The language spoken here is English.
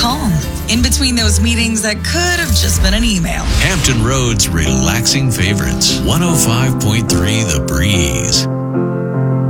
calm in between those meetings that could have just been an email. Hampton Roads relaxing favorites. 105.3 The Breeze.